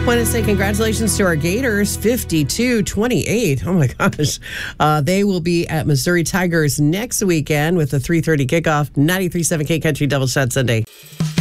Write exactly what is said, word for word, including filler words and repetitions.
Want to say congratulations to our Gators, fifty-two twenty-eight. Oh my gosh. Uh, they will be at Missouri Tigers next weekend with a three thirty kickoff, ninety-three point seven K Country Double Shot Sunday.